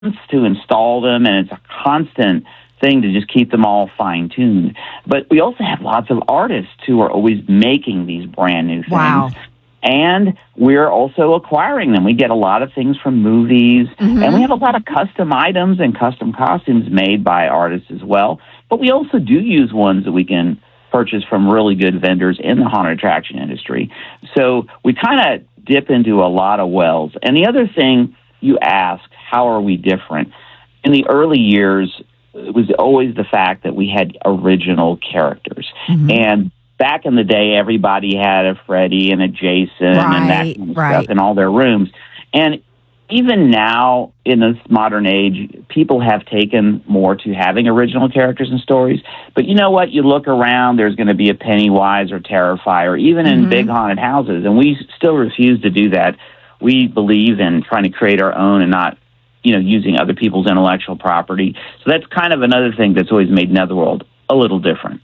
to install them, and it's a constant thing to just keep them all fine-tuned. But we also have lots of artists who are always making these brand new things. Wow. And we're also acquiring them. We get a lot of things from movies, and we have a lot of custom items and custom costumes made by artists as well. But we also do use ones that we can purchase from really good vendors in the haunted attraction industry. So we kind of dip into a lot of wells. And the other thing you asked, how are we different? In the early years, it was always the fact that we had original characters. And back in the day, everybody had a Freddy and a Jason and that kind of stuff in all their rooms. And even now, in this modern age, people have taken more to having original characters and stories. But you know what? You look around, there's going to be a Pennywise or Terrifier, even in big haunted houses. And we still refuse to do that. We believe in trying to create our own and not, using other people's intellectual property. So that's kind of another thing that's always made Netherworld a little different.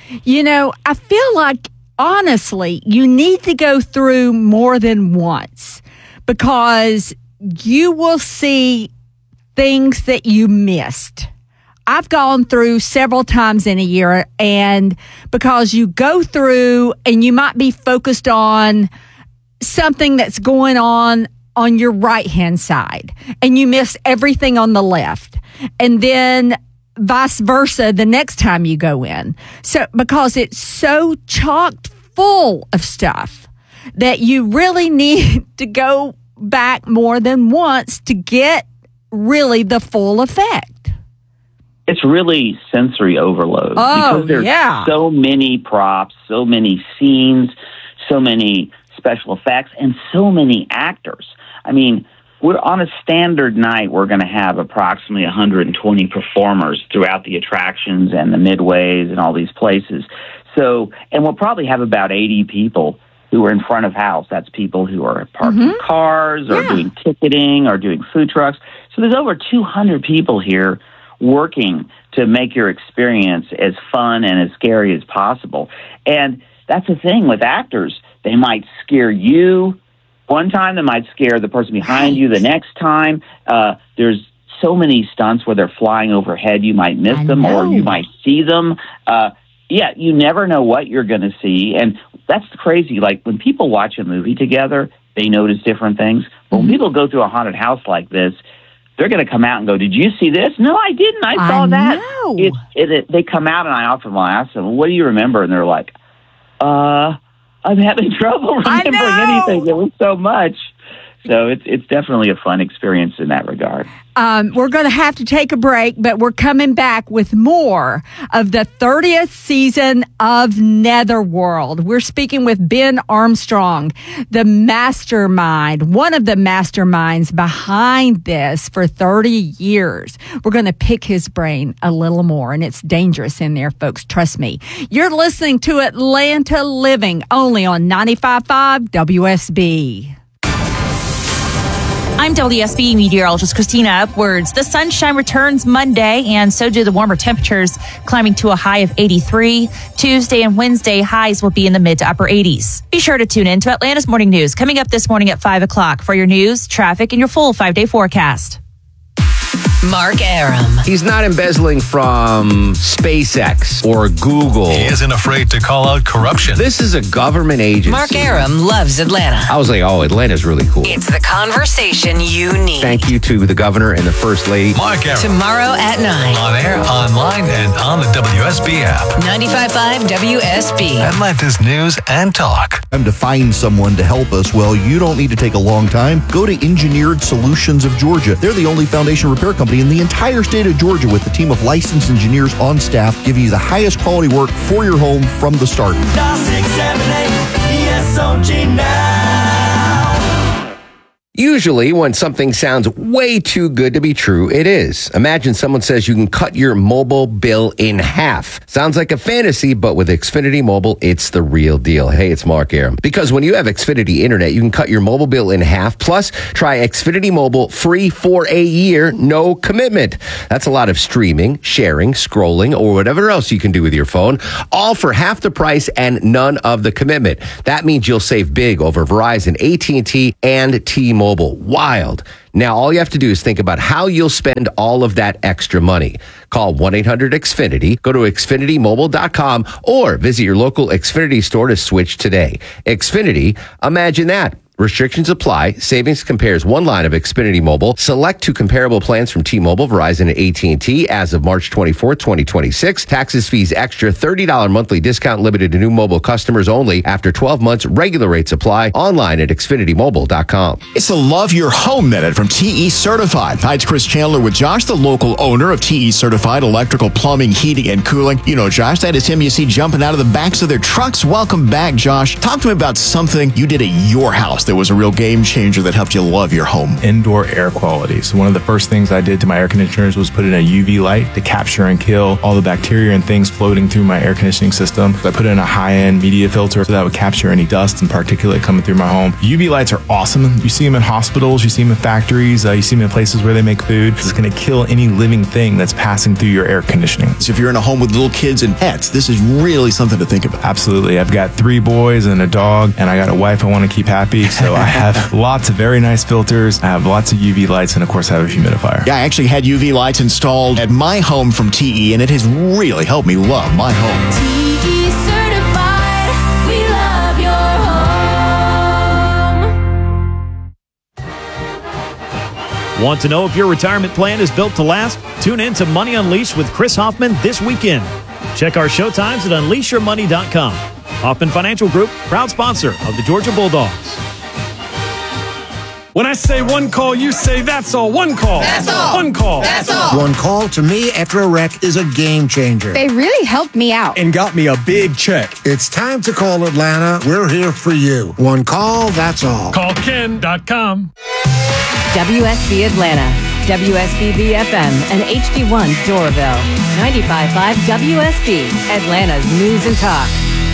I feel like, honestly, you need to go through more than once because you will see things that you missed. I've gone through several times in a year, and because you go through and you might be focused on something that's going on your right-hand side, and you miss everything on the left. And then vice versa the next time you go in. So because it's so chocked full of stuff that you really need to go back more than once to get really the full effect. It's really sensory overload because there's so many props, so many scenes, so many special effects, and so many actors. I mean, we're on a standard night, we're going to have approximately 120 performers throughout the attractions and the midways and all these places. So, and we'll probably have about 80 people who are in front of house. That's people who are parking cars or doing ticketing or doing food trucks. So there's over 200 people here working to make your experience as fun and as scary as possible. And that's the thing with actors. They might scare you one time, they might scare the person behind you the next time. There's so many stunts where they're flying overhead, you might miss them or you might see them. You never know what you're going to see. And that's crazy. Like when people watch a movie together, they notice different things. But when people go through a haunted house like this, they're going to come out and go, did you see this? No, I didn't. I saw that. They come out and I often will ask them, what do you remember? And they're like, I'm having trouble remembering anything. There was so much. So it's definitely a fun experience in that regard. We're going to have to take a break, but we're coming back with more of the 30th season of Netherworld. We're speaking with Ben Armstrong, the mastermind, one of the masterminds behind this for 30 years. We're going to pick his brain a little more, and it's dangerous in there, folks. Trust me. You're listening to Atlanta Living, only on 95.5 WSB. I'm WSB meteorologist Christina Upwards. The sunshine returns Monday, and so do the warmer temperatures, climbing to a high of 83. Tuesday and Wednesday highs will be in the mid to upper 80s. Be sure to tune in to Atlanta's Morning News coming up this morning at 5 o'clock for your news, traffic, and your full 5-day forecast. Mark Arum. He's not embezzling from SpaceX or Google. He isn't afraid to call out corruption. This is a government agency. Mark Arum loves Atlanta. I was like, Atlanta's really cool. It's the conversation you need. Thank you to the governor and the first lady. Mark Arum. Tomorrow at 9. On air, online, and on the WSB app. 95.5 WSB. Atlanta's News and Talk. To find someone to help us, well, you don't need to take a long time. Go to Engineered Solutions of Georgia. They're the only foundation repair company in the entire state of Georgia with a team of licensed engineers on staff giving you the highest quality work for your home from the start. Usually, when something sounds way too good to be true, it is. Imagine someone says you can cut your mobile bill in half. Sounds like a fantasy, but with Xfinity Mobile, it's the real deal. Hey, it's Mark Arum. Because when you have Xfinity Internet, you can cut your mobile bill in half. Plus, try Xfinity Mobile free for a year, no commitment. That's a lot of streaming, sharing, scrolling, or whatever else you can do with your phone, all for half the price and none of the commitment. That means you'll save big over Verizon, AT&T, and T-Mobile. Mobile. Wild. Now, all you have to do is think about how you'll spend all of that extra money. Call 1-800-XFINITY, go to XfinityMobile.com, or visit your local Xfinity store to switch today. Xfinity, imagine that. Restrictions apply. Savings compares one line of Xfinity Mobile. Select two comparable plans from T-Mobile, Verizon, and AT&T as of March 24th, 2026. Taxes, fees, extra $30 monthly discount limited to new mobile customers only. After 12 months, regular rates apply. Online at XfinityMobile.com. It's the Love Your Home Minute from TE Certified. Hi, it's Chris Chandler with Josh, the local owner of TE Certified Electrical, Plumbing, Heating, and Cooling. You know Josh, that is him you see jumping out of the backs of their trucks. Welcome back, Josh. Talk to me about something you did at your house that was a real game changer that helped you love your home. Indoor air quality. So one of the first things I did to my air conditioners was put in a UV light to capture and kill all the bacteria and things floating through my air conditioning system. So I put in a high-end media filter so that would capture any dust and particulate coming through my home. UV lights are awesome. You see them in hospitals, you see them in factories, you see them in places where they make food. It's going to kill any living thing that's passing through your air conditioning. So if you're in a home with little kids and pets, this is really something to think about. Absolutely. I've got 3 boys and a dog, and I got a wife I want to keep happy, so I have lots of very nice filters. I have lots of UV lights, and of course I have a humidifier. Yeah, I actually had UV lights installed at my home from TE, and it has really helped me love my home. TE Certified, we love your home. Want to know if your retirement plan is built to last? Tune in to Money Unleashed with Chris Hoffman this weekend. Check our show times at unleashyourmoney.com. Hoffman Financial Group, proud sponsor of the Georgia Bulldogs. When I say one call, you say that's all. One call. That's all. One call. That's all. One call to me after a wreck is a game changer. They really helped me out. And got me a big check. It's time to call Atlanta. We're here for you. One call, that's all. CallKen.com. WSB Atlanta, WSB FM, and HD1 Doraville. 95.5 WSB, Atlanta's News and Talk.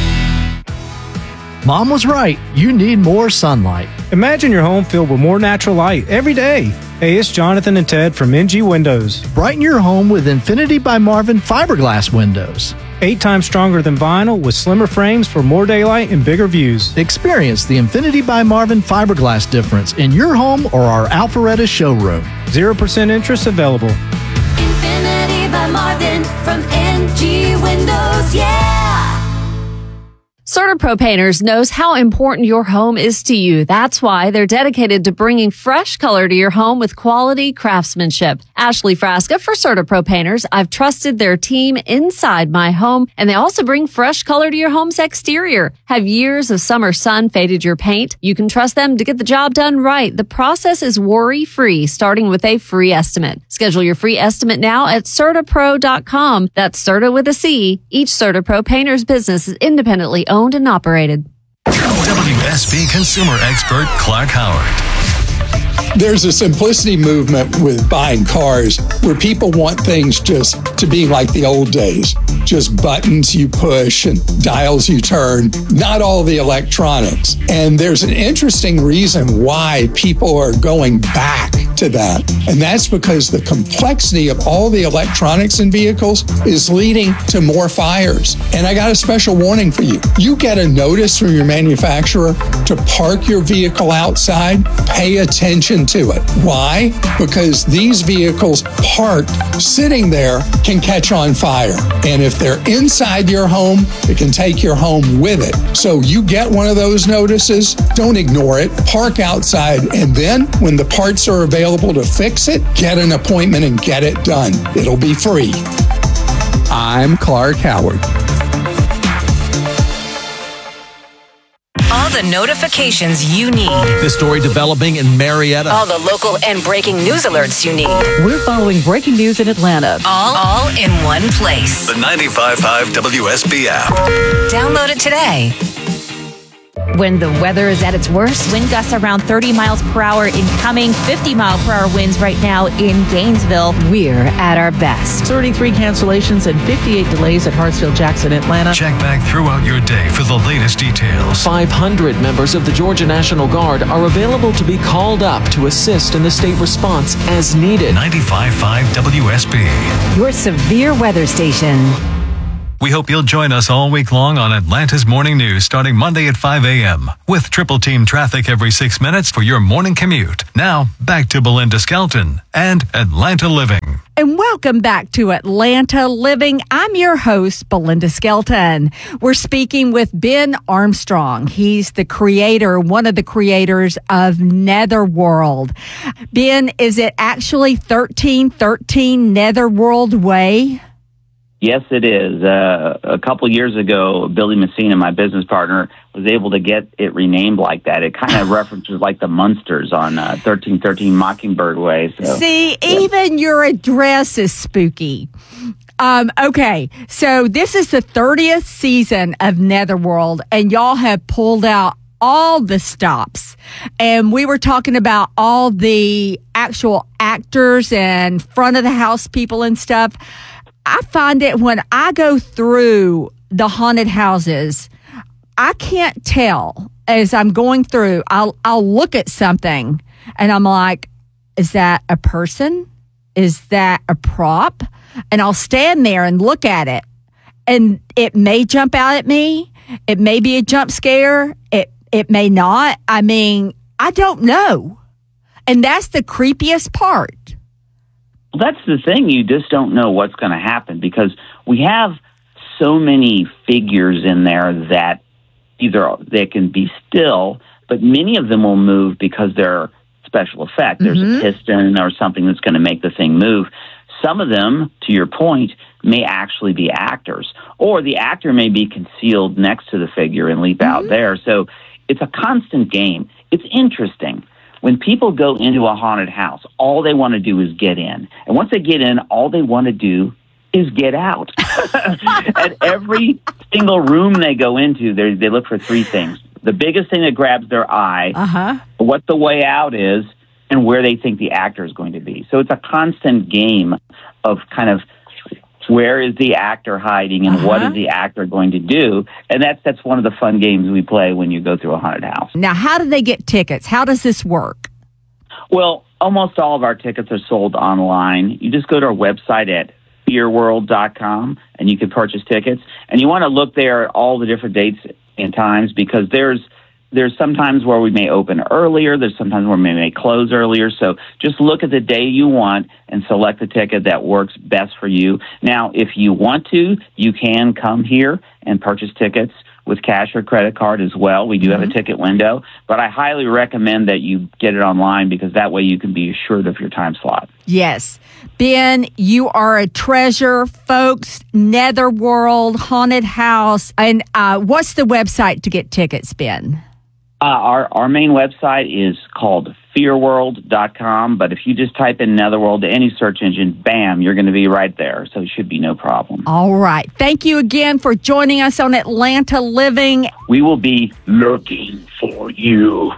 Mom was right. You need more sunlight. Imagine your home filled with more natural light every day. Hey, it's Jonathan and Ted from NG Windows. Brighten your home with Infinity by Marvin fiberglass windows. 8 times stronger than vinyl with slimmer frames for more daylight and bigger views. Experience the Infinity by Marvin fiberglass difference in your home or our Alpharetta showroom. 0% interest available. Infinity by Marvin from NG Windows, yeah! CertaPro Painters knows how important your home is to you. That's why they're dedicated to bringing fresh color to your home with quality craftsmanship. Ashley Frasca for CertaPro Painters. I've trusted their team inside my home, and they also bring fresh color to your home's exterior. Have years of summer sun faded your paint? You can trust them to get the job done right. The process is worry-free, starting with a free estimate. Schedule your free estimate now at CertaPro.com. That's Certa with a C. Each CertaPro Painters business is independently owned and operated. WSB consumer expert Clark Howard. There's a simplicity movement with buying cars where people want things just to be like the old days. Just buttons you push and dials you turn, not all the electronics. And there's an interesting reason why people are going back to that. And that's because the complexity of all the electronics in vehicles is leading to more fires. And I got a special warning for you. You get a notice from your manufacturer to park your vehicle outside, pay attention to it. Why? Because these vehicles parked, sitting there, can catch on fire. And if they're inside your home, it can take your home with it. So you get one of those notices, don't ignore it, park outside, and then when the parts are available to fix it, get an appointment and get it done. It'll be free. I'm Clark Howard. All the notifications you need. This story developing in Marietta. All the local and breaking news alerts you need. We're following breaking news in Atlanta. All in one place. The 95.5 WSB app. Download it today. When the weather is at its worst, wind gusts around 30 miles per hour incoming, 50 mile per hour winds right now in Gainesville. We're at our best. 33 cancellations and 58 delays at Hartsfield Jackson, Atlanta. Check back throughout your day for the latest details. 500 members of the Georgia National Guard are available to be called up to assist in the state response as needed. 95.5 WSB. Your severe weather station. We hope you'll join us all week long on Atlanta's Morning News starting Monday at 5 a.m. with Triple Team traffic every 6 minutes for your morning commute. Now, back to Belinda Skelton and Atlanta Living. And welcome back to Atlanta Living. I'm your host, Belinda Skelton. We're speaking with Ben Armstrong. He's the creator, one of the creators of Netherworld. Ben, is it actually 1313 Netherworld Way? Yes, it is. A couple years ago, Billy Messina, my business partner, was able to get it renamed like that. It kind of references like the Munsters on 1313 Mockingbird Way. So, see, even your address is spooky. Okay, so this is the 30th season of Netherworld, and y'all have pulled out all the stops. And we were talking about all the actual actors and front of the house people and stuff. I find it when I go through the haunted houses, I can't tell as I'm going through. I'll look at something and I'm like, is that a person? Is that a prop? And I'll stand there and look at it, and it may jump out at me. It may be a jump scare. It may not. I mean, I don't know. And that's the creepiest part. Well, that's the thing. You just don't know what's going to happen because we have so many figures in there that either they can be still, but many of them will move because they're special effect. There's a piston or something that's going to make the thing move. Some of them, to your point, may actually be actors, or the actor may be concealed next to the figure and leap out there. So it's a constant game. It's interesting. When people go into a haunted house, all they want to do is get in. And once they get in, all they want to do is get out. At every single room they go into, they look for three things. The biggest thing that grabs their eye, what the way out is, and where they think the actor is going to be. So it's a constant game of kind of where is the actor hiding and what is the actor going to do. And that's one of the fun games we play when you go through a haunted house. Now, how do they get tickets? How does this work? Well, almost all of our tickets are sold online. You just go to our website at fearworld.com and you can purchase tickets. And you want to look there at all the different dates and times because there's some times where we may open earlier. There's sometimes where we may close earlier. So just look at the day you want and select the ticket that works best for you. Now, if you want to, you can come here and purchase tickets with cash or credit card as well. We do have a ticket window, but I highly recommend that you get it online because that way you can be assured of your time slot. Yes. Ben, you are a treasure, folks. Netherworld, Haunted House. And what's the website to get tickets, Ben? Our main website is called fearworld.com, but if you just type in Netherworld to any search engine, bam, you're going to be right there. So it should be no problem. All right. Thank you again for joining us on Atlanta Living. We will be looking for you.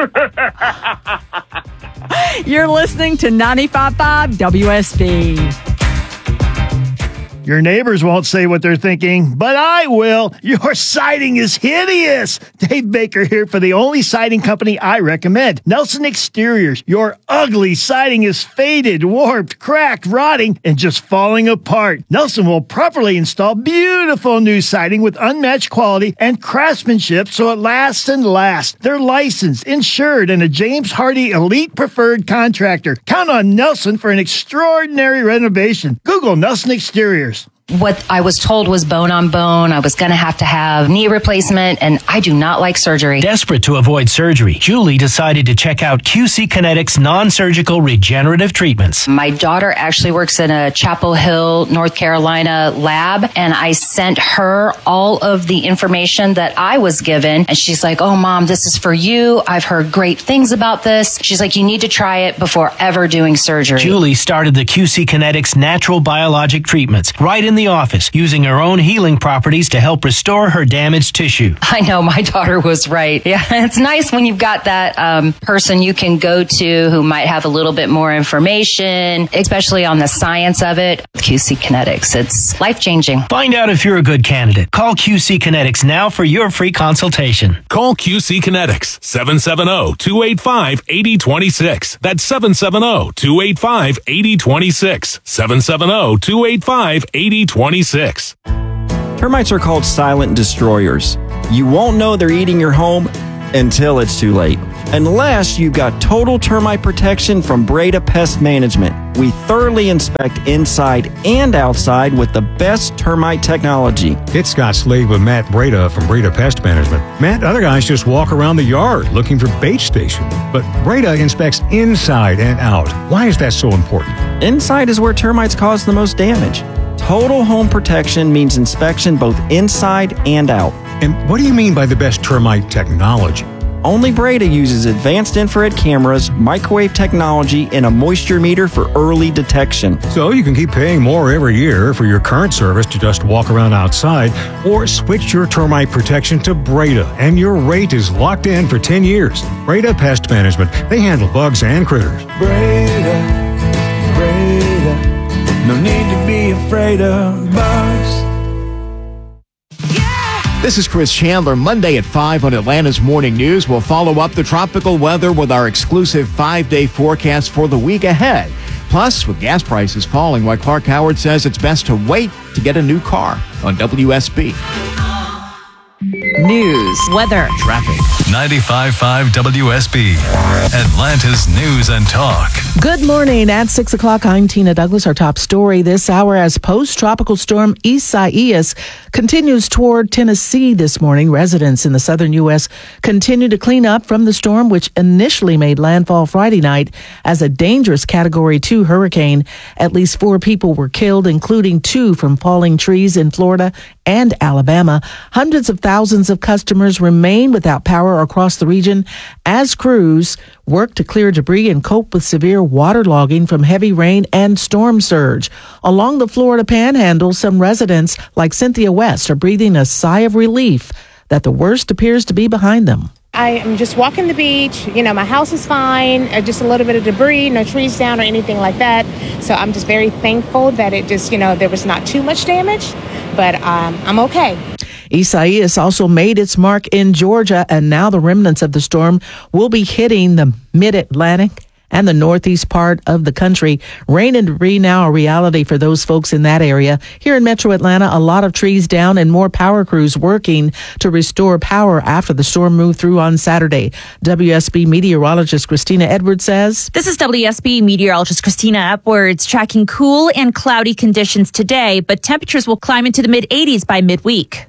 You're listening to 95.5 WSB. Your neighbors won't say what they're thinking, but I will. Your siding is hideous. Dave Baker here for the only siding company I recommend, Nelson Exteriors. Your ugly siding is faded, warped, cracked, rotting, and just falling apart. Nelson will properly install beautiful new siding with unmatched quality and craftsmanship so it lasts and lasts. They're licensed, insured, and a James Hardy Elite Preferred Contractor. Count on Nelson for an extraordinary renovation. Google Nelson Exteriors. What I was told was bone on bone. I was going to have knee replacement, and I do not like surgery. Desperate to avoid surgery, Julie decided to check out QC Kinetics non-surgical regenerative treatments. My daughter actually works in a Chapel Hill, North Carolina lab, and I sent her all of the information that I was given, and she's like, "Oh, Mom, this is for you. I've heard great things about this." She's like, "You need to try it before ever doing surgery." Julie started the QC Kinetics natural biologic treatments right in the office, using her own healing properties to help restore her damaged tissue. I know, my daughter was right. Yeah, it's nice when you've got that person you can go to who might have a little bit more information, especially on the science of it. QC Kinetics, it's life-changing. Find out if you're a good candidate. Call QC Kinetics now for your free consultation. Call QC Kinetics, 770-285-8026. That's 770-285-8026. 770-285-8026. Termites are called silent destroyers. You won't know they're eating your home until it's too late. Unless you've got total termite protection from Breda Pest Management. We thoroughly inspect inside and outside with the best termite technology. It's Scott Slade with Matt Breda from Breda Pest Management. Matt, other guys just walk around the yard looking for bait stations, but Breda inspects inside and out. Why is that so important? Inside is where termites cause the most damage. Total home protection means inspection both inside and out. And what do you mean by the best termite technology? Only Breda uses advanced infrared cameras, microwave technology, and a moisture meter for early detection. So you can keep paying more every year for your current service to just walk around outside, or switch your termite protection to Breda, and your rate is locked in for 10 years. Breda Pest Management. They handle bugs and critters. Breda, no need to be afraid of bugs. This is Chris Chandler. Monday at 5 on Atlanta's Morning News. We'll follow up the tropical weather with our exclusive 5-day forecast for the week ahead. Plus, with gas prices falling, why Clark Howard says it's best to wait to get a new car on WSB. News, weather, traffic. 95.5 WSB, Atlanta's News and Talk. Good morning. At 6 o'clock, I'm Tina Douglas. Our top story this hour as post-tropical storm Isaias continues toward Tennessee this morning. Residents in the southern U.S. continue to clean up from the storm, which initially made landfall Friday night as a dangerous Category 2 hurricane. At least 4 people were killed, including 2 from falling trees in Florida and Alabama. Hundreds of thousands of customers remain without power across the region as crews work to clear debris and cope with severe waterlogging from heavy rain and storm surge. Along the Florida Panhandle, some residents, like Cynthia West, are breathing a sigh of relief that the worst appears to be behind them. I am just walking the beach. You know, my house is fine. Just a little bit of debris, no trees down or anything like that. So I'm just very thankful that it just, there was not too much damage, but I'm okay. Isaias also made its mark in Georgia, and now the remnants of the storm will be hitting the mid-Atlantic and the northeast part of the country. Rain and debris now a reality for those folks in that area. Here in Metro Atlanta, a lot of trees down and more power crews working to restore power after the storm moved through on Saturday. WSB meteorologist Christina Edwards says, This is WSB meteorologist Christina Edwards tracking cool and cloudy conditions today, but temperatures will climb into the mid-80s by midweek.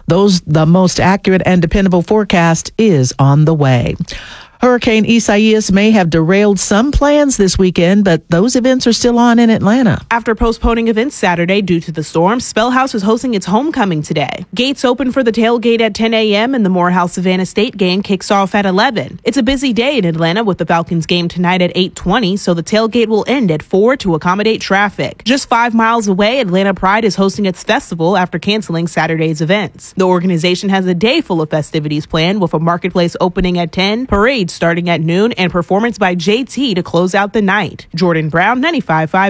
The most accurate and dependable forecast is on the way. Hurricane Isaias may have derailed some plans this weekend, but those events are still on in Atlanta. After postponing events Saturday due to the storm, Spellhouse is hosting its homecoming today. Gates open for the tailgate at 10 a.m. and the Morehouse Savannah State game kicks off at 11. It's a busy day in Atlanta with the Falcons game tonight at 8:20, so the tailgate will end at 4 to accommodate traffic. Just 5 miles away, Atlanta Pride is hosting its festival after canceling Saturday's events. The organization has a day full of festivities planned with a marketplace opening at 10, parade starting at noon, and performance by JT to close out the night. Jordan Brown, 95.5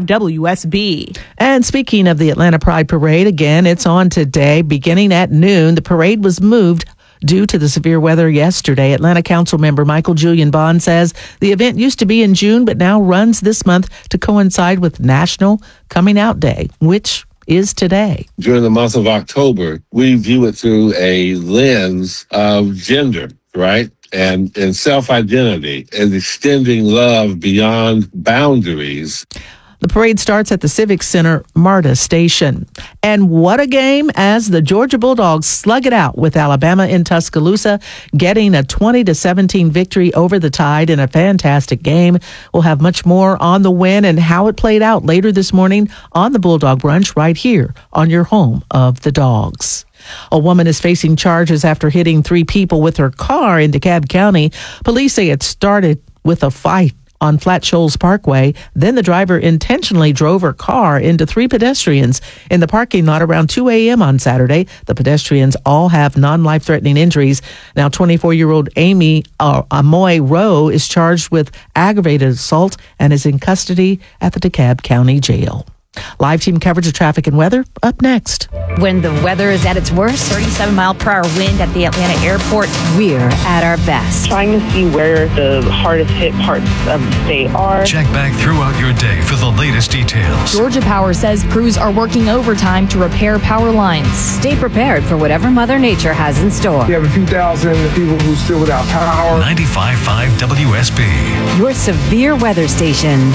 WSB. And speaking of the Atlanta Pride Parade, again, it's on today, beginning at noon. The parade was moved due to the severe weather yesterday. Atlanta Council member Michael Julian Bond says the event used to be in June, but now runs this month to coincide with National Coming Out Day, which is today. During the month of October, we view it through a lens of gender, right? And self-identity and extending love beyond boundaries. The parade starts at the Civic Center MARTA station. And what a game as the Georgia Bulldogs slug it out with Alabama in Tuscaloosa, getting a 20-17 victory over the Tide in a fantastic game. We'll have much more on the win and how it played out later this morning on the Bulldog Brunch right here on your home of the Dogs. A woman is facing charges after hitting 3 people with her car in DeKalb County. Police say it started with a fight on Flat Shoals Parkway. Then the driver intentionally drove her car into 3 pedestrians in the parking lot around 2 a.m. on Saturday. The pedestrians all have non-life-threatening injuries. Now, 24-year-old Amy Amoy Rowe is charged with aggravated assault and is in custody at the DeKalb County Jail. Live team coverage of traffic and weather up next. When the weather is at its worst, 37-mile-per-hour wind at the Atlanta airport. we're at our best. Trying to see where the hardest hit parts of the state are. Check back throughout your day for the latest details. Georgia Power says crews are working overtime to repair power lines. Stay prepared for whatever Mother Nature has in store. We have a few thousand people who are still without power. 95.5 WSB. Your severe weather station.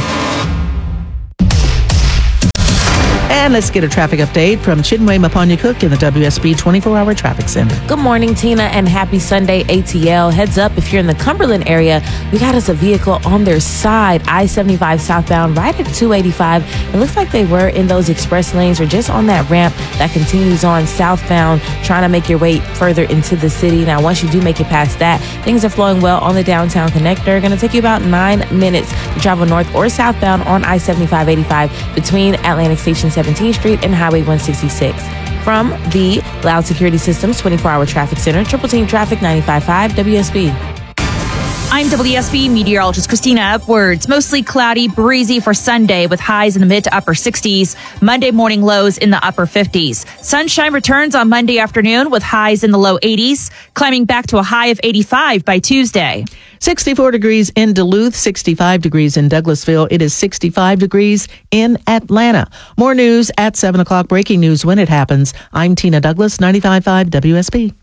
And let's get a traffic update from Chinwe Mapanya-Cook in the WSB 24-hour traffic center. Good morning, Tina, and happy Sunday, ATL. Heads up, if you're in the Cumberland area, we got us a vehicle on their side, I-75 southbound, right at 285. It looks like they were in those express lanes or just on that ramp that continues on southbound, trying to make your way further into the city. Now, once you do make it past that, things are flowing well on the downtown connector. Going to take you about 9 minutes to travel north or southbound on I-75-85 between Atlantic Station 17th Street and Highway 166. From the Loud Security Systems 24-hour traffic center, Triple Team Traffic 95.5 WSB. I'm WSB meteorologist Christina Upwards. Mostly cloudy, breezy for Sunday with highs in the mid to upper 60s. Monday morning lows in the upper 50s. Sunshine returns on Monday afternoon with highs in the low 80s, climbing back to a high of 85 by Tuesday. 64 degrees in Duluth, 65 degrees in Douglasville. It is 65 degrees in Atlanta. More news at 7 o'clock. Breaking news when it happens. I'm Tina Douglas, 95.5 WSB.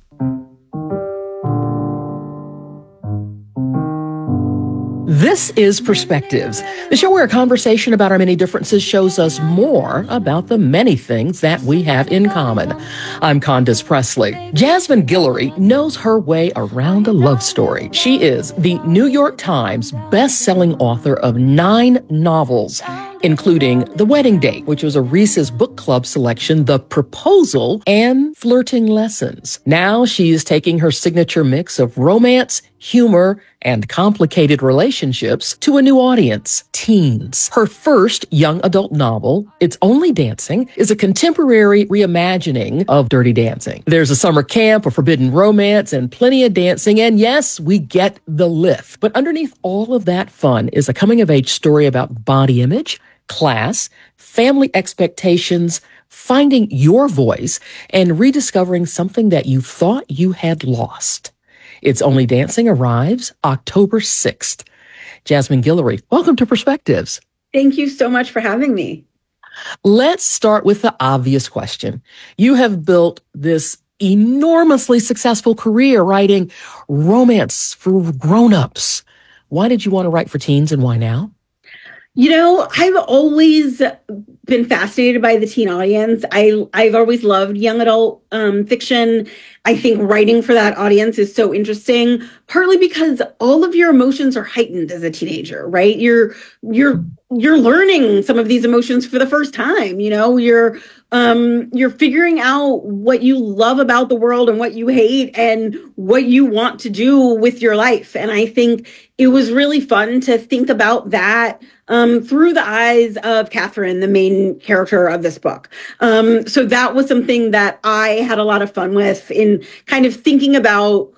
This is Perspectives, the show where a conversation about our many differences shows us more about the many things that we have in common. I'm Candace Presley. Jasmine Guillory knows her way around a love story. She is the New York Times best-selling author of 9 novels, including The Wedding Date, which was a Reese's Book Club selection, The Proposal, and Flirting Lessons. Now she is taking her signature mix of romance, humor, and complicated relationships to a new audience, teens. Her first young adult novel, It's Only Dancing, is a contemporary reimagining of Dirty Dancing. There's a summer camp, a forbidden romance, and plenty of dancing, and yes, we get the lift. But underneath all of that fun is a coming-of-age story about body image, class, family expectations, finding your voice, and rediscovering something that you thought you had lost. It's Only Dancing arrives October 6th. Jasmine Guillory, welcome to Perspectives. Thank you so much for having me. Let's start with the obvious question. You have built this enormously successful career writing romance for grown-ups. Why did you want to write for teens and why now? You know, I've always been fascinated by the teen audience. I've always loved young adult fiction. I think writing for that audience is so interesting, partly because all of your emotions are heightened as a teenager, right? You're learning some of these emotions for the first time. You know, you're figuring out what you love about the world and what you hate and what you want to do with your life. And I think it was really fun to think about that through the eyes of Catherine, the main character of this book. So that was something that I had a lot of fun with in kind of thinking about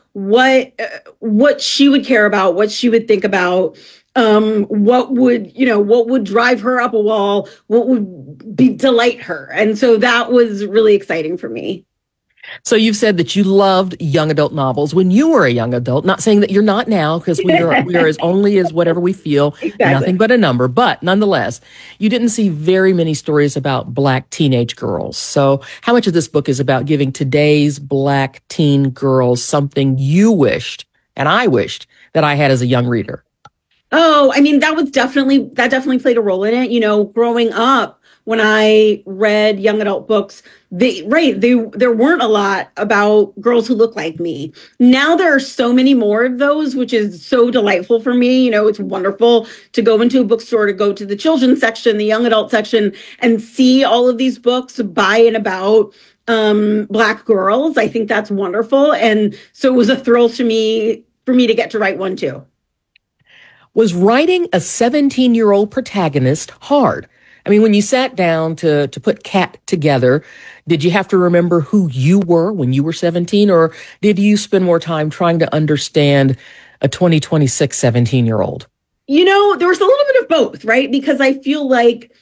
what she would care about, what she would think about, what would drive her up a wall, what would delight her. And so that was really exciting for me. So you've said that you loved young adult novels when you were a young adult, not saying that you're not now, because we are as only as whatever we feel, exactly. Nothing but a number. But nonetheless, you didn't see very many stories about Black teenage girls. So how much of this book is about giving today's Black teen girls something you wished, and I wished, that I had as a young reader? Oh, I mean, that definitely played a role in it. You know, growing up, when I read young adult books, there weren't a lot about girls who look like me. Now there are so many more of those, which is so delightful for me. You know, it's wonderful to go into a bookstore, to go to the children's section, the young adult section, and see all of these books by and about Black girls. I think that's wonderful. And so it was a thrill for me to get to write one too. Was writing a 17-year-old protagonist hard? I mean, when you sat down to put Kat together, did you have to remember who you were when you were 17, or did you spend more time trying to understand a 2026 17-year-old? You know, there was a little bit of both, right? Because I feel like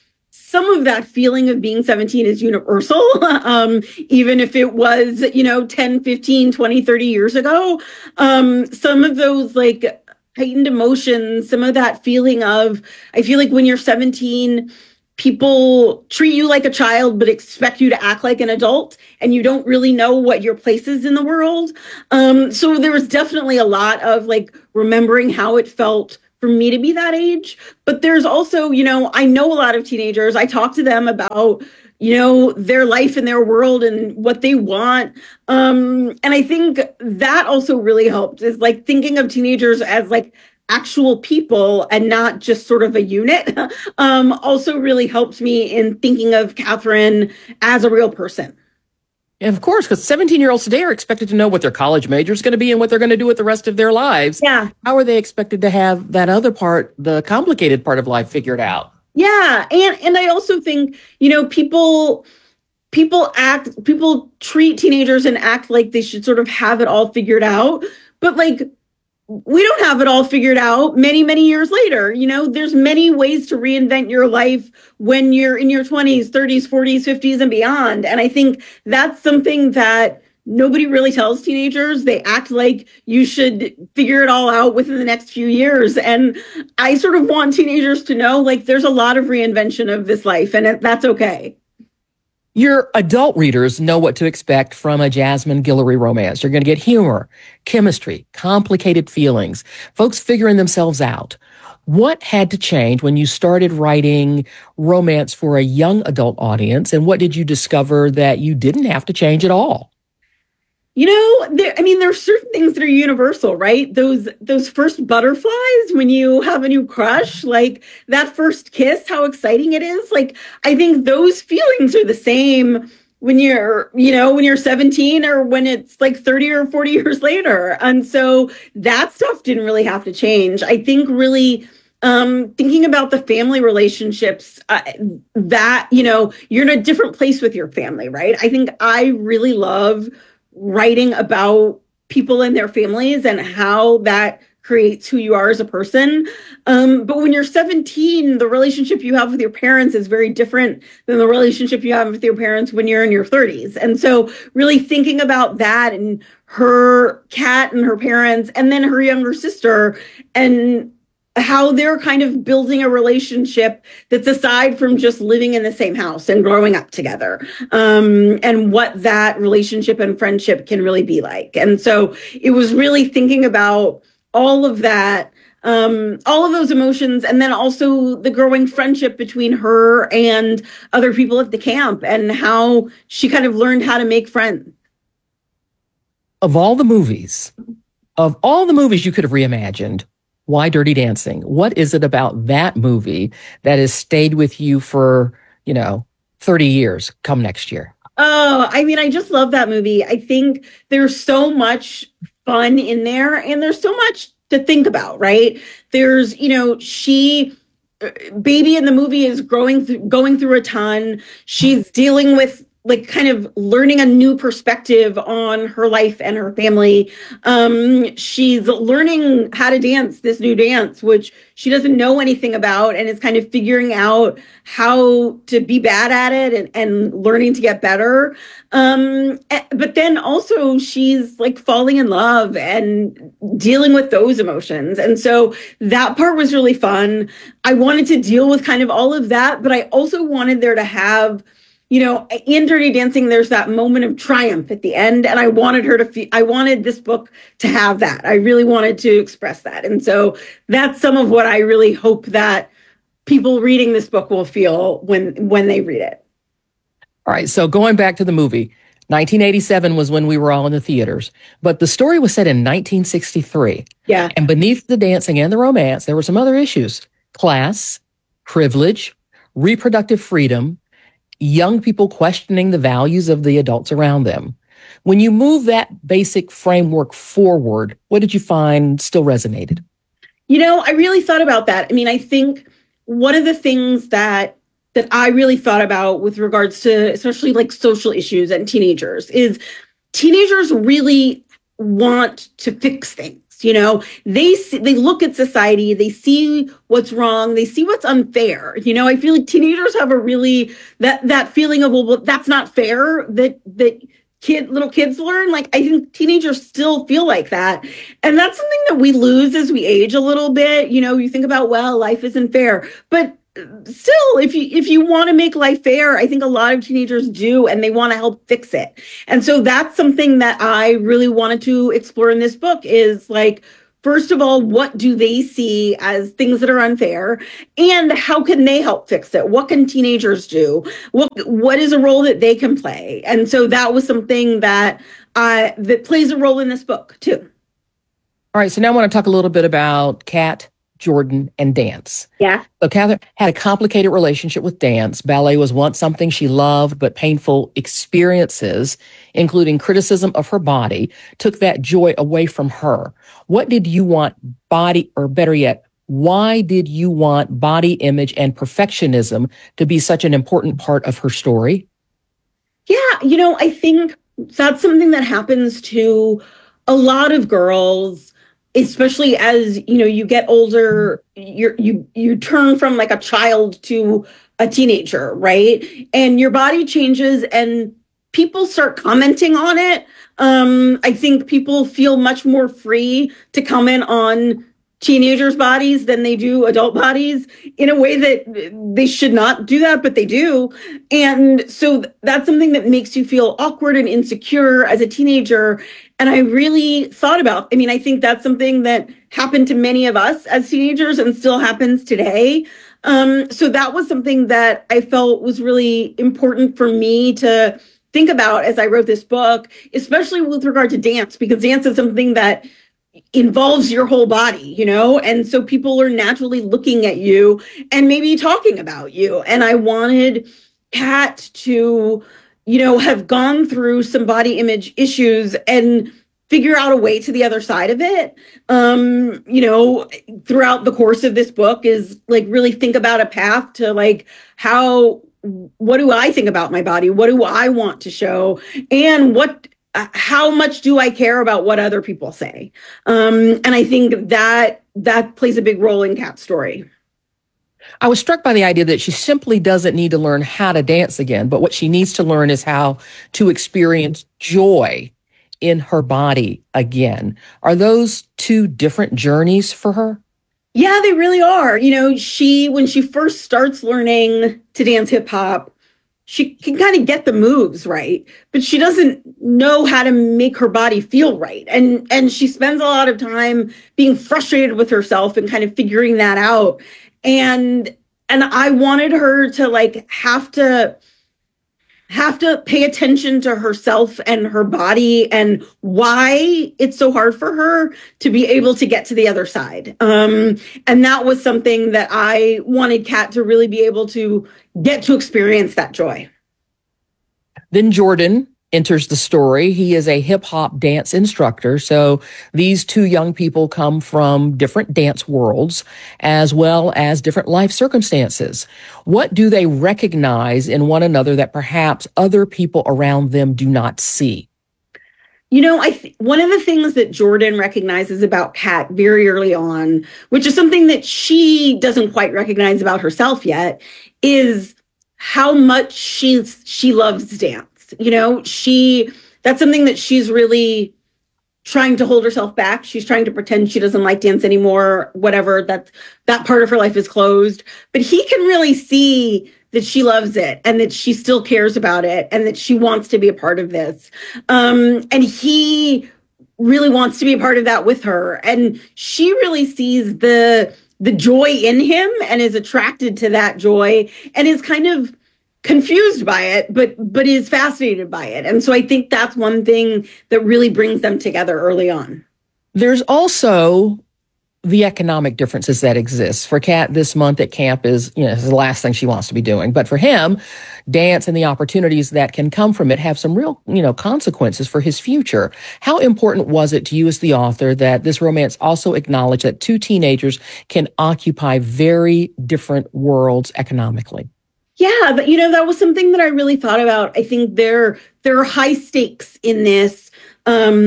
some of that feeling of being 17 is universal, even if it was, 10, 15, 20, 30 years ago. Some of those like heightened emotions, some of that feeling of, I feel like when you're 17, people treat you like a child, but expect you to act like an adult, and you don't really know what your place is in the world. So there was definitely a lot of like remembering how it felt for me to be that age. But there's also, I know a lot of teenagers. I talk to them about, their life and their world and what they want. And I think that also really helped, is like thinking of teenagers as like actual people and not just sort of a unit, also really helped me in thinking of Catherine as a real person. And of course, because 17-year-olds today are expected to know what their college major is going to be and what they're going to do with the rest of their lives. Yeah. How are they expected to have that other part, the complicated part of life, figured out? Yeah. And I also think, people treat teenagers and act like they should sort of have it all figured out. But like, we don't have it all figured out many, many years later. There's many ways to reinvent your life when you're in your 20s, 30s, 40s, 50s, and beyond. And I think that's something that nobody really tells teenagers. They act like you should figure it all out within the next few years. And I sort of want teenagers to know, like, there's a lot of reinvention of this life, and that's okay. Your adult readers know what to expect from a Jasmine Guillory romance. You're going to get humor, chemistry, complicated feelings, folks figuring themselves out. What had to change when you started writing romance for a young adult audience, and what did you discover that you didn't have to change at all? There are certain things that are universal, right? Those first butterflies when you have a new crush, like that first kiss, how exciting it is. Like, I think those feelings are the same when you're 17 or when it's like 30 or 40 years later. And so that stuff didn't really have to change. I think really thinking about the family relationships, that, you're in a different place with your family, right? I think I really love writing about people and their families and how that creates who you are as a person. But when you're 17, the relationship you have with your parents is very different than the relationship you have with your parents when you're in your 30s. And so really thinking about that and her Kat and her parents, and then her younger sister, and how they're kind of building a relationship that's aside from just living in the same house and growing up together, and what that relationship and friendship can really be like. And so it was really thinking about all of that, all of those emotions, and then also the growing friendship between her and other people at the camp and how she kind of learned how to make friends. Of all the movies you could have reimagined, why Dirty Dancing? What is it about that movie that has stayed with you for, 30 years come next year? Oh, I just love that movie. I think there's so much fun in there, and there's so much to think about, right? There's, Baby in the movie is going through a ton. She's dealing with like kind of learning a new perspective on her life and her family. She's learning how to dance this new dance, which she doesn't know anything about, and is kind of figuring out how to be bad at it and learning to get better. But then also she's like falling in love and dealing with those emotions. And so that part was really fun. I wanted to deal with kind of all of that, but I also wanted there to have, in Dirty Dancing, there's that moment of triumph at the end. And I wanted her to I wanted this book to have that. I really wanted to express that. And so that's some of what I really hope that people reading this book will feel when they read it. All right. So going back to the movie, 1987 was when we were all in the theaters, but the story was set in 1963. Yeah. And beneath the dancing and the romance, there were some other issues: class, privilege, reproductive freedom, young people questioning the values of the adults around them. When you move that basic framework forward, what did you find still resonated? I really thought about that. I think one of the things that I really thought about with regards to especially like social issues and teenagers is teenagers really want to fix things. dance. You know, they look at society, they see what's wrong, they see what's unfair. You know, I feel like teenagers have a really that feeling of, well, that's not fair that little kids learn. Like, I think teenagers still feel like that. And that's something that we lose as we age a little bit. You know, you think about, well, life isn't fair, but still, if you want to make life fair, I think a lot of teenagers do, and they want to help fix it. And so that's something that I really wanted to explore in this book is, like, first of all, what do they see as things that are unfair, and how can they help fix it? What can teenagers do? What is a role that they can play? And so that was something that plays a role in this book too. All right, so now I want to talk a little bit about Kat, Jordan, and dance. Yeah. So Catherine had a complicated relationship with dance. Ballet was once something she loved, but painful experiences, including criticism of her body, took that joy away from her. What did you want body, or better yet, why did you want body image and perfectionism to be such an important part of her story? Yeah, you know, I think that's something that happens to a lot of girls, especially as, you know, you get older, you turn from like a child to a teenager, right? And your body changes and people start commenting on it. I think people feel much more free to comment on teenagers' bodies than they do adult bodies, in a way that they should not do that, but they do. And so that's something that makes you feel awkward and insecure as a teenager. And I really thought about, I think that's something that happened to many of us as teenagers and still happens today. So that was something that I felt was really important for me to think about as I wrote this book, especially with regard to dance, because dance is something that involves your whole body, you know? And so people are naturally looking at you and maybe talking about you. And I wanted Kat to, you know, have gone through some body image issues and figure out a way to the other side of it. You know, throughout the course of this book is like really think about a path to like what do I think about my body? What do I want to show? And how much do I care about what other people say? And I think that plays a big role in Kat's story. I was struck by the idea that she simply doesn't need to learn how to dance again, but what she needs to learn is how to experience joy in her body again. Are those two different journeys for her? Yeah, they really are. You know, when she first starts learning to dance hip hop, she can kind of get the moves right, but she doesn't know how to make her body feel right. And she spends a lot of time being frustrated with herself and kind of figuring that out. And I wanted her to like have to pay attention to herself and her body and why it's so hard for her to be able to get to the other side. And that was something that I wanted Kat to really be able to get to experience that joy. Then Jordan enters the story. He is a hip hop dance instructor. So these two young people come from different dance worlds as well as different life circumstances. What do they recognize in one another that perhaps other people around them do not see? You know, one of the things that Jordan recognizes about Kat very early on, which is something that she doesn't quite recognize about herself yet, is how much she loves dance. You know, that's something that she's really trying to hold herself back. She's trying to pretend she doesn't like dance anymore, whatever, that part of her life is closed. But he can really see that she loves it and that she still cares about it and that she wants to be a part of this. And he really wants to be a part of that with her. And she really sees the joy in him and is attracted to that joy and is kind of confused by it, but is fascinated by it. And so I think that's one thing that really brings them together early on. There's also the economic differences that exist. For Kat, this month at camp is the last thing she wants to be doing. But for him, dance and the opportunities that can come from it have some real, consequences for his future. How important was it to you as the author that this romance also acknowledged that two teenagers can occupy very different worlds economically? Yeah, but that was something that I really thought about. I think there are high stakes in this.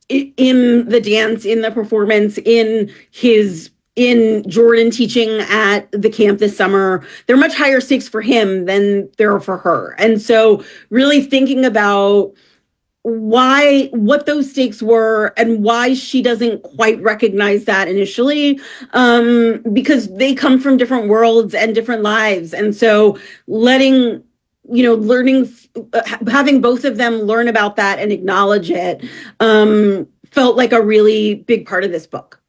in the dance, in the performance, in Jordan teaching at the camp this summer. There are much higher stakes for him than there are for her. And so really thinking about what those stakes were and why she doesn't quite recognize that initially, because they come from different worlds and different lives. And so learning, having both of them learn about that and acknowledge it, felt like a really big part of this book.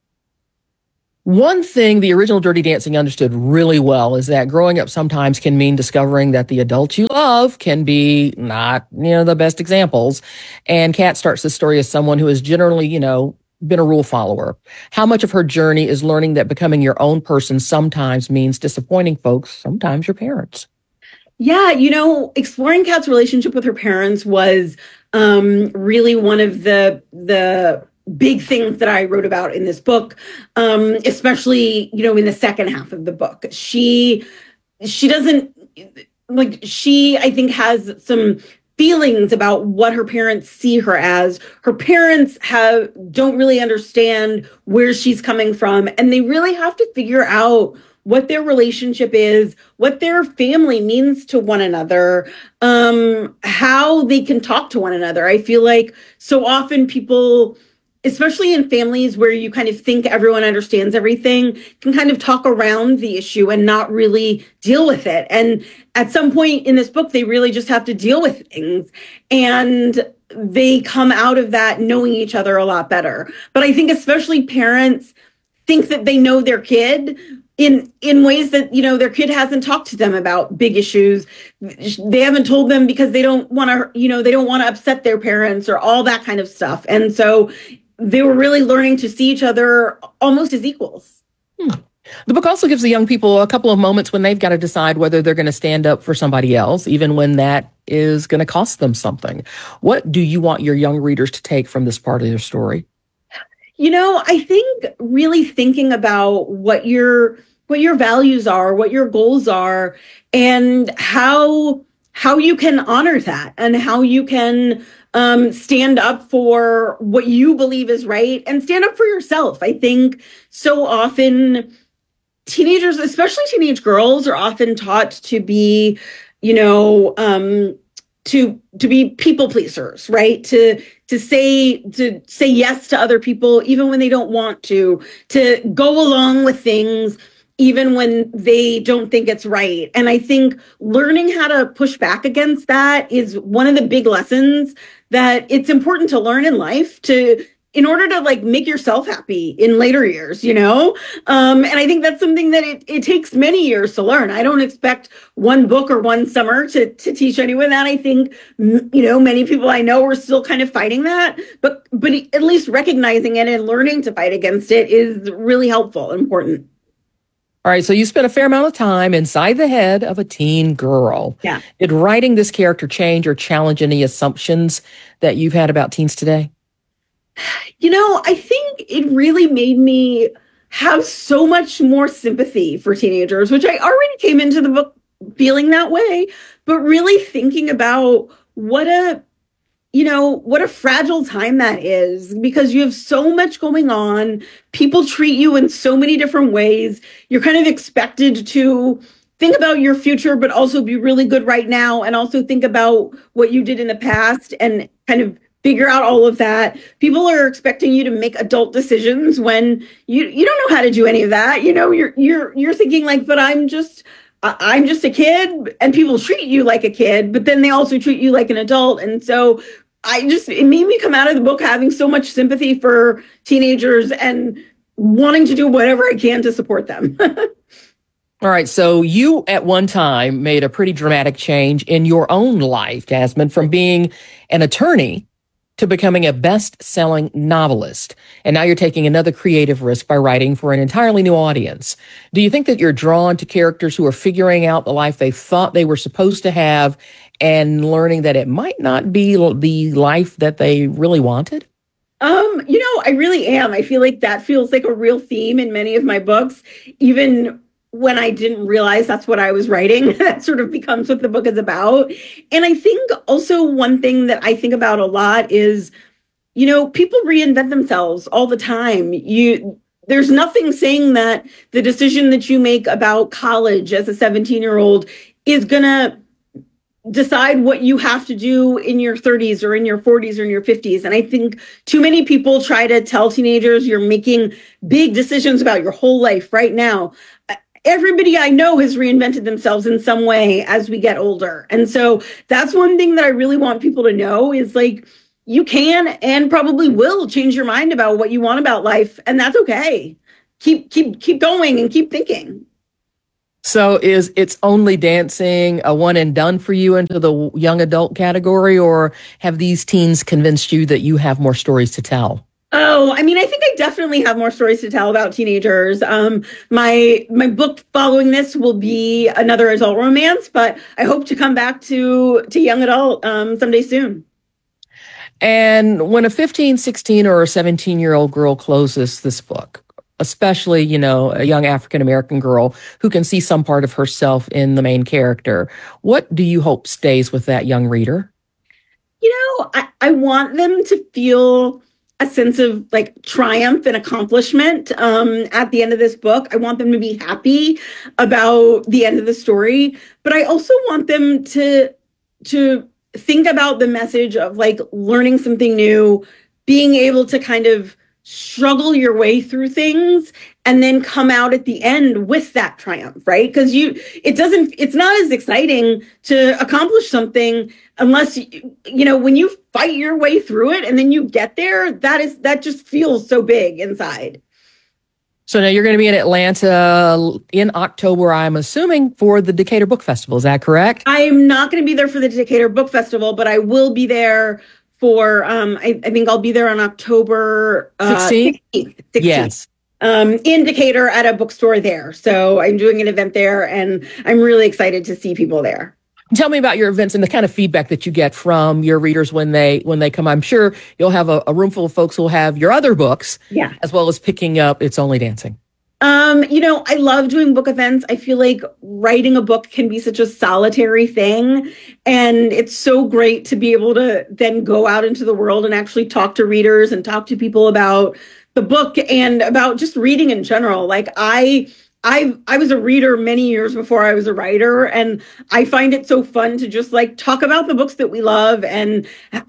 One thing the original Dirty Dancing understood really well is that growing up sometimes can mean discovering that the adults you love can be not, the best examples. And Kat starts the story as someone who has generally, been a rule follower. How much of her journey is learning that becoming your own person sometimes means disappointing folks, sometimes your parents? Yeah, exploring Kat's relationship with her parents was really one of the big things that I wrote about in this book, especially, in the second half of the book. She doesn't, I think, has some feelings about what her parents see her as. Her parents don't really understand where she's coming from, and they really have to figure out what their relationship is, what their family means to one another, how they can talk to one another. I feel like so often people, especially in families where you kind of think everyone understands everything, can kind of talk around the issue and not really deal with it. And at some point in this book, they really just have to deal with things. And they come out of that knowing each other a lot better. But I think especially parents think that they know their kid in ways that, their kid hasn't talked to them about big issues. They haven't told them because they don't want to, they don't want to upset their parents or all that kind of stuff. And so they were really learning to see each other almost as equals. The book also gives the young people a couple of moments when they've got to decide whether they're going to stand up for somebody else, even when that is going to cost them something. What do you want your young readers to take from this part of your story? I think really thinking about what your values are, what your goals are, and how you can honor that and how you can stand up for what you believe is right and stand up for yourself. I think so often teenagers, especially teenage girls, are often taught to be, to be people pleasers, right? To say yes to other people, even when they don't want to go along with things, even when they don't think it's right. And I think learning how to push back against that is one of the big lessons that it's important to learn in life in order to make yourself happy in later years, And I think that's something that it takes many years to learn. I don't expect one book or one summer to teach anyone that. I think, many people I know are still kind of fighting that, but at least recognizing it and learning to fight against it is really helpful and important. All right, so you spent a fair amount of time inside the head of a teen girl. Yeah. Did writing this character change or challenge any assumptions that you've had about teens today? I think it really made me have so much more sympathy for teenagers, which I already came into the book feeling that way, but really thinking about what a fragile time that is, because you have so much going on. People treat you in so many different ways. You're kind of expected to think about your future, but also be really good right now, and also think about what you did in the past and kind of figure out all of that. People are expecting you to make adult decisions when you don't know how to do any of that. You're thinking but I'm just a kid, and people treat you like a kid, but then they also treat you like an adult. And so it made me come out of the book having so much sympathy for teenagers and wanting to do whatever I can to support them. All right. So you at one time made a pretty dramatic change in your own life, Jasmine, from being an attorney to becoming a best-selling novelist. And now you're taking another creative risk by writing for an entirely new audience. Do you think that you're drawn to characters who are figuring out the life they thought they were supposed to have and learning that it might not be the life that they really wanted? I really am. I feel like that feels like a real theme in many of my books, even when I didn't realize that's what I was writing. That sort of becomes what the book is about. And I think also one thing that I think about a lot is, people reinvent themselves all the time. There's nothing saying that the decision that you make about college as a 17-year-old is going to decide what you have to do in your 30s or in your 40s or in your 50s. And I think too many people try to tell teenagers you're making big decisions about your whole life right now. Everybody I know has reinvented themselves in some way as we get older. And so that's one thing that I really want people to know is like, you can and probably will change your mind about what you want about life. And that's okay. Keep going and keep thinking. So is It's Only Dancing a one and done for you into the young adult category, or have these teens convinced you that you have more stories to tell? Oh, I mean, I think I definitely have more stories to tell about teenagers. My book following this will be another adult romance, but I hope to come back to young adult someday soon. And when a 15, 16, or a 17-year-old girl closes this book, especially, a young African-American girl who can see some part of herself in the main character, what do you hope stays with that young reader? I want them to feel a sense of like triumph and accomplishment at the end of this book. I want them to be happy about the end of the story, but I also want them to think about the message of like learning something new, being able to kind of struggle your way through things and then come out at the end with that triumph, right? Because it's not as exciting to accomplish something unless, when you fight your way through it and then you get there, that just feels so big inside. So now you're going to be in Atlanta in October, I'm assuming, for the Decatur Book Festival. Is that correct? I'm not going to be there for the Decatur Book Festival, but I will be there for, I think I'll be there on October 16th. Yes. In Decatur at a bookstore there. So I'm doing an event there and I'm really excited to see people there. Tell me about your events and the kind of feedback that you get from your readers when they come. I'm sure you'll have a room full of folks who will have your other books, as well as picking up It's Only Dancing. I love doing book events. I feel like writing a book can be such a solitary thing. And it's so great to be able to then go out into the world and actually talk to readers and talk to people about the book and about just reading in general. Like I was a reader many years before I was a writer, and I find it so fun to just like talk about the books that we love and,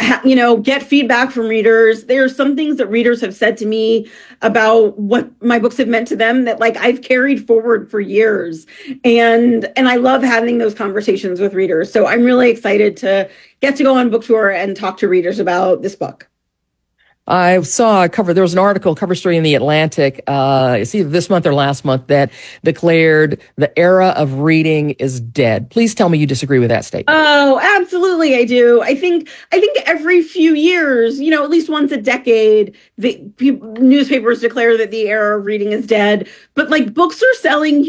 get feedback from readers. There are some things that readers have said to me about what my books have meant to them that like I've carried forward for years. And I love having those conversations with readers. So I'm really excited to get to go on book tour and talk to readers about this book. I saw there was an article, cover story in The Atlantic, it's either this month or last month, that declared the era of reading is dead. Please tell me you disagree with that statement. Oh, absolutely, I do. I think every few years, at least once a decade, newspapers declare that the era of reading is dead. But like books are selling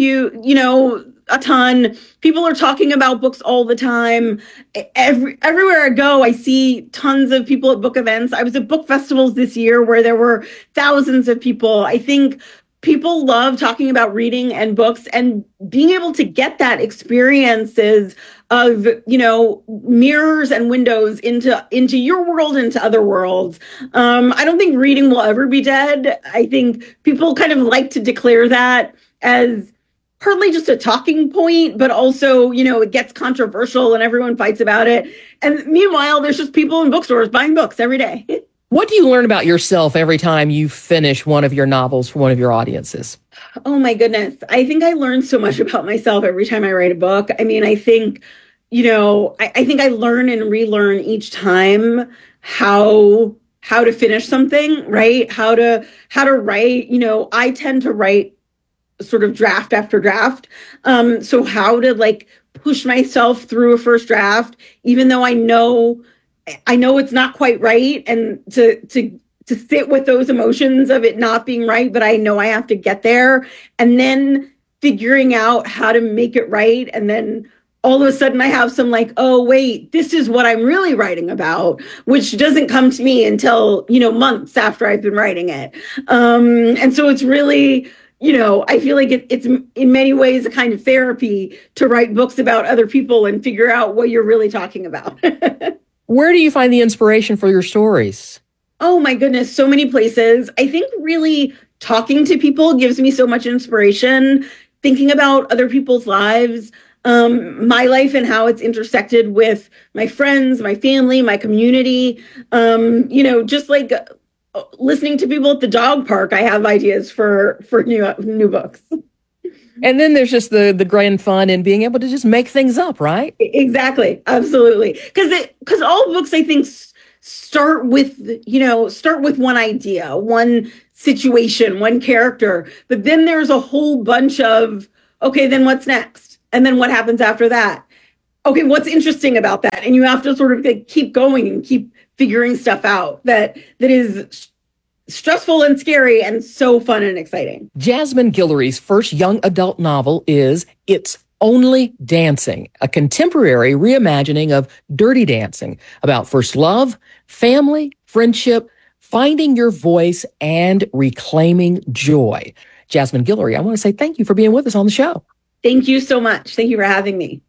a ton. People are talking about books all the time. Everywhere I go, I see tons of people at book events. I was at book festivals this year where there were thousands of people. I think people love talking about reading and books and being able to get that experiences of, mirrors and windows into your world, into other worlds. I don't think reading will ever be dead. I think people kind of like to declare that as partly just a talking point, but also, it gets controversial and everyone fights about it. And meanwhile, there's just people in bookstores buying books every day. What do you learn about yourself every time you finish one of your novels for one of your audiences? Oh my goodness. I think I learn so much about myself every time I write a book. I mean, I think, I think I learn and relearn each time how to finish something, right? How to write, I tend to write sort of draft after draft. So how to like push myself through a first draft, even though I know it's not quite right, and to sit with those emotions of it not being right, but I know I have to get there, and then figuring out how to make it right. And then all of a sudden I have some like, oh wait, this is what I'm really writing about, which doesn't come to me until, months after I've been writing it. And so it's really, I feel like it's in many ways a kind of therapy to write books about other people and figure out what you're really talking about. Where do you find the inspiration for your stories? Oh my goodness, so many places. I think really talking to people gives me so much inspiration, thinking about other people's lives, my life and how it's intersected with my friends, my family, my community. Just like listening to people at the dog park, I have ideas for new books. And then there's just the grand fun in being able to just make things up, right? Exactly. Absolutely. Because all books, I think, start with one idea, one situation, one character, but then there's a whole bunch of, okay, then what's next? And then what happens after that? Okay, what's interesting about that? And you have to sort of keep going and keep figuring stuff out that is stressful and scary and so fun and exciting. Jasmine Guillory's first young adult novel is It's Only Dancing, a contemporary reimagining of Dirty Dancing about first love, family, friendship, finding your voice, and reclaiming joy. Jasmine Guillory, I want to say thank you for being with us on the show. Thank you so much. Thank you for having me.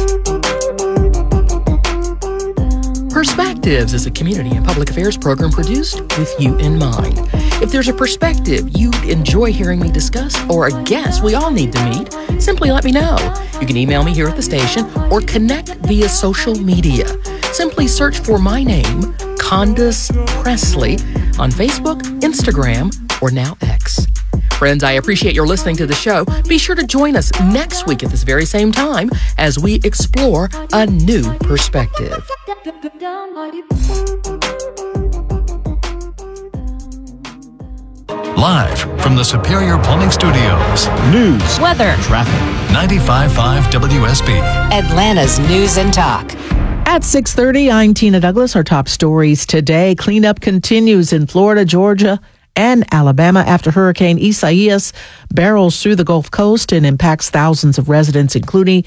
Perspectives is a community and public affairs program produced with you in mind. If there's a perspective you'd enjoy hearing me discuss or a guest we all need to meet, simply let me know. You can email me here at the station or connect via social media. Simply search for my name, Candace Presley, on Facebook, Instagram, or now X. Friends, I appreciate your listening to the show. Be sure to join us next week at this very same time as we explore a new perspective. Live from the Superior Plumbing Studios. News, weather, traffic. 95.5 WSB. Atlanta's News and Talk. At 6:30, I'm Tina Douglas. Our top stories today. Cleanup continues in Florida, Georgia, and Alabama after Hurricane Isaias barrels through the Gulf Coast and impacts thousands of residents, including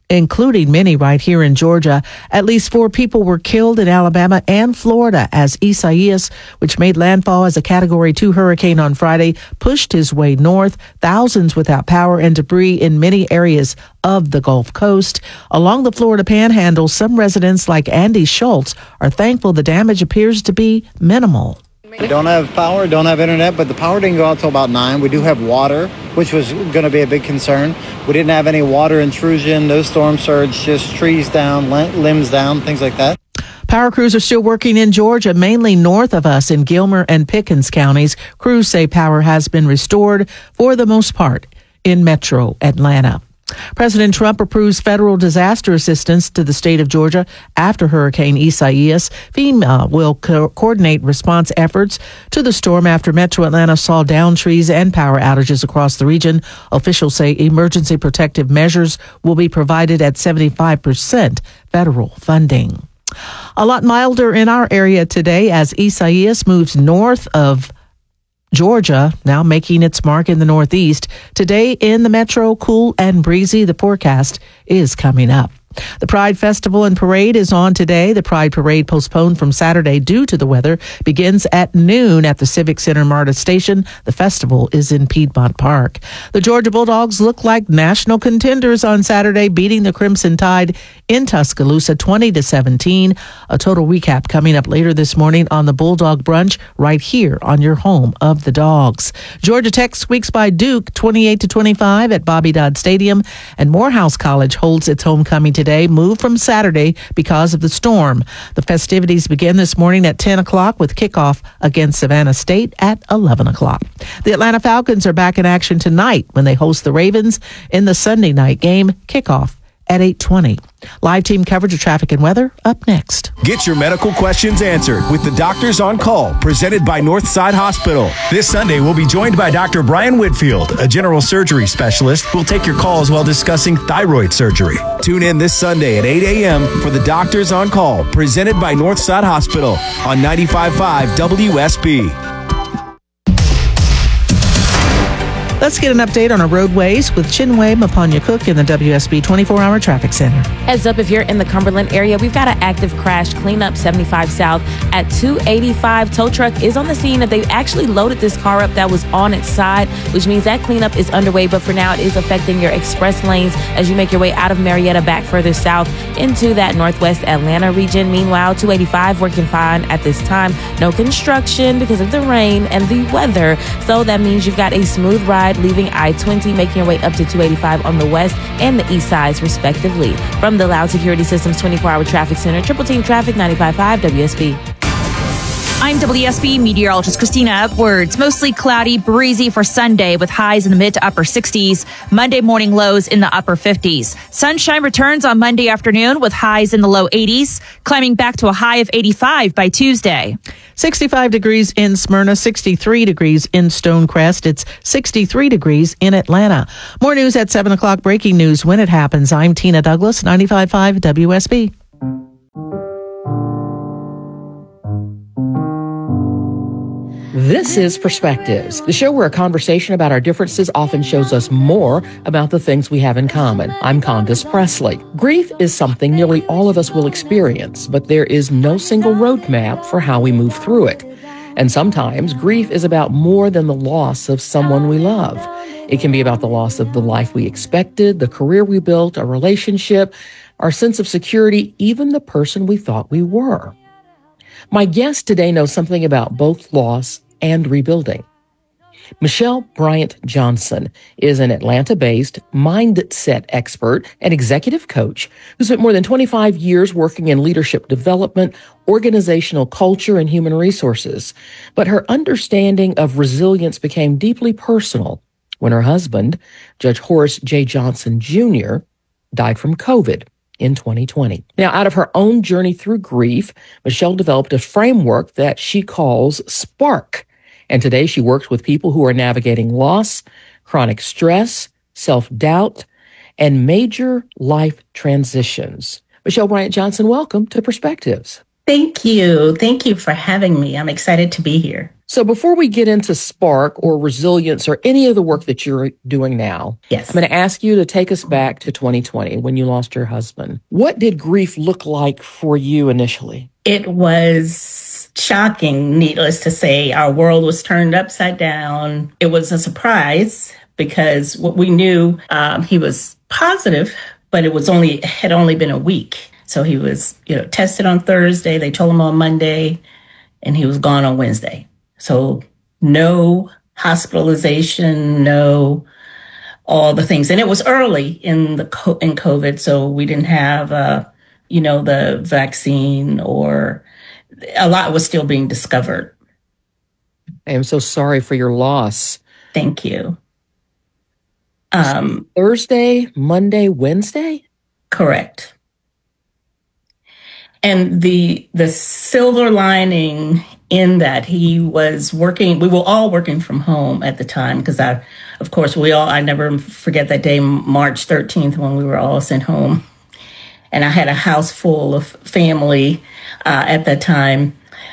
many right here in Georgia. At least 4 people were killed in Alabama and Florida as Isaias, which made landfall as a Category 2 hurricane on Friday, pushed his way north. Thousands without power and debris in many areas of the Gulf Coast. Along the Florida Panhandle, some residents like Andy Schultz are thankful the damage appears to be minimal. We don't have power, don't have internet, but the power didn't go out till about 9. We do have water, which was going to be a big concern. We didn't have any water intrusion, no storm surge, just trees down, limbs down, things like that. Power crews are still working in Georgia, mainly north of us in Gilmer and Pickens counties. Crews say power has been restored for the most part in metro Atlanta. President Trump approves federal disaster assistance to the state of Georgia after Hurricane Isaias. FEMA will coordinate response efforts to the storm after Metro Atlanta saw downed trees and power outages across the region. Officials say emergency protective measures will be provided at 75% federal funding. A lot milder in our area today as Isaias moves north of Georgia, now making its mark in the Northeast. Today in the metro, cool and breezy. The forecast is coming up. The Pride Festival and Parade is on today. The Pride Parade, postponed from Saturday due to the weather, begins at noon at the Civic Center MARTA station. The festival is in Piedmont Park. The Georgia Bulldogs look like national contenders on Saturday, beating the Crimson Tide in Tuscaloosa 20-17. A total recap coming up later this morning on the Bulldog Brunch right here on your home of the Dogs. Georgia Tech squeaks by Duke 28-25 at Bobby Dodd Stadium, and Morehouse College holds its homecoming today, moved from Saturday because of the storm. The festivities begin this morning at 10 o'clock with kickoff against Savannah State at 11 o'clock. The Atlanta Falcons are back in action tonight when they host the Ravens in the Sunday night game, kickoff at 8:20. Live team coverage of traffic and weather up next. Get your medical questions answered with the Doctors on Call, presented by Northside Hospital. This Sunday, we'll be joined by Dr. Brian Whitfield, a general surgery specialist who'll take your calls while discussing thyroid surgery. Tune in this Sunday at 8 a.m. for the Doctors on Call, presented by Northside Hospital on 95.5 WSB. The Let's get an update on our roadways with Chinwe Mapanya-Cook in the WSB 24-hour traffic center. Heads up if you're in the Cumberland area. We've got an active crash cleanup 75 South at 285. Tow truck is on the scene. They actually loaded this car up that was on its side, which means that cleanup is underway. But for now, it is affecting your express lanes as you make your way out of Marietta back further south into that northwest Atlanta region. Meanwhile, 285 working fine at this time. No construction because of the rain and the weather. So that means you've got a smooth ride leaving I-20, making your way up to 285 on the west and the east sides, respectively. From the Loud Security Systems 24-hour traffic center, Triple Team Traffic 95.5 WSB. I'm WSB meteorologist Christina Upwards. Mostly cloudy, breezy for Sunday with highs in the mid to upper 60s. Monday morning lows in the upper 50s. Sunshine returns on Monday afternoon with highs in the low 80s, climbing back to a high of 85 by Tuesday. 65 degrees in Smyrna, 63 degrees in Stonecrest. It's 63 degrees in Atlanta. More news at 7 o'clock. Breaking news when it happens. I'm Tina Douglas, 95.5 WSB. This is Perspectives, the show where a conversation about our differences often shows us more about the things we have in common. I'm Candace Presley. Grief is something nearly all of us will experience, but there is no single roadmap for how we move through it. And sometimes grief is about more than the loss of someone we love. It can be about the loss of the life we expected, the career we built, a relationship, our sense of security, even the person we thought we were. My guest today knows something about both loss and rebuilding. Michelle Bryant Johnson is an Atlanta-based mindset expert and executive coach who spent more than 25 years working in leadership development, organizational culture, and human resources. But her understanding of resilience became deeply personal when her husband, Judge Horace J. Johnson Jr., died from COVID in 2020. Now, out of her own journey through grief, Michelle developed a framework that she calls SPARK. And today she works with people who are navigating loss, chronic stress, self-doubt, and major life transitions. Michelle Bryant Johnson, welcome to Perspectives. Thank you. Thank you for having me. I'm excited to be here. So before we get into SPARK or resilience or any of the work that you're doing now, yes, I'm going to ask you to take us back to 2020 when you lost your husband. What did grief look like for you initially? It was shocking, needless to say. Our world was turned upside down. It was a surprise because what we knew, he was positive, but it had only been a week. So he was, tested on Thursday. They told him on Monday, and he was gone on Wednesday. So no hospitalization, no all the things. And it was early in COVID, so we didn't have, the vaccine, or a lot was still being discovered. I am so sorry for your loss. Thank you. Thursday, Monday, Wednesday? Correct. And the silver lining in that, he was working, we were all working from home at the time because I never forget that day, March 13th, when we were all sent home. And I had a house full of family at that time.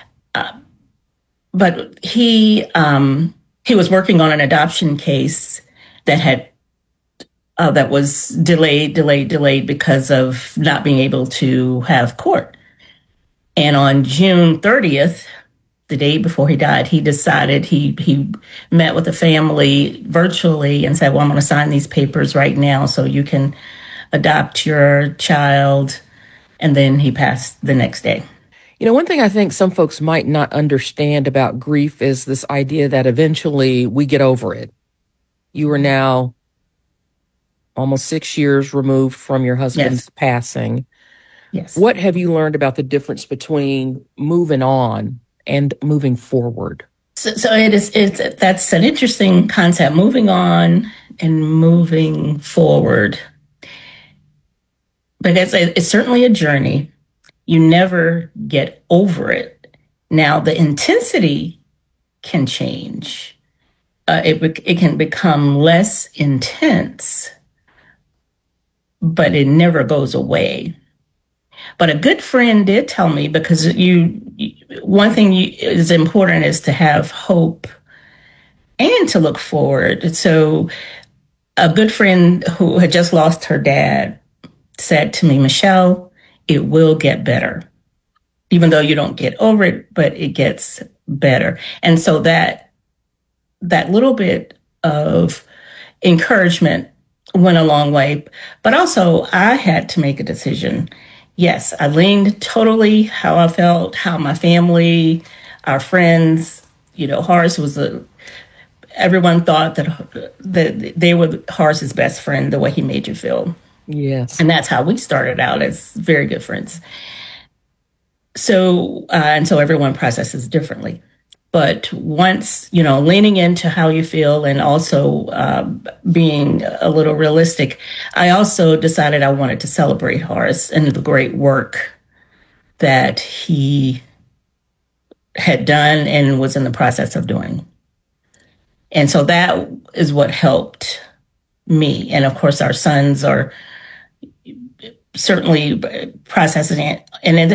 But he was working on an adoption case that was delayed because of not being able to have court. And on June 30th, the day before he died, he decided he met with the family virtually and said, well, I'm going to sign these papers right now so you can adopt your child. And then he passed the next day. One thing I think some folks might not understand about grief is this idea that eventually we get over it. You are now almost 6 years removed from your husband's passing. Yes. What have you learned about the difference between moving on and moving forward? So that's an interesting concept, moving on and moving forward. Because it's certainly a journey. You never get over it. Now, the intensity can change. It can become less intense, but it never goes away. But a good friend did tell me, because one thing is important is to have hope and to look forward. So a good friend who had just lost her dad said to me, Michelle, it will get better. Even though you don't get over it, but it gets better. And so that little bit of encouragement went a long way. But also I had to make a decision. Yes, I leaned totally how I felt, how my family, our friends, Horace was everyone thought that they were Horace's best friend, the way he made you feel. Yes. And that's how we started out, as very good friends. So, and so everyone processes differently. But once, leaning into how you feel and also being a little realistic, I also decided I wanted to celebrate Horace and the great work that he had done and was in the process of doing. And so that is what helped me. And of course, our sons are certainly processing it. And